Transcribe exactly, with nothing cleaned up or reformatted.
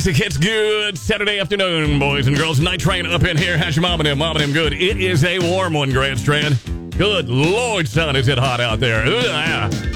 classic hits. Good Saturday afternoon, boys and girls. Night Train up in here. How's your mom and him? Mom and him good. It is a warm one, Grand Strand. Good Lord, son, is it hot out there. Ugh.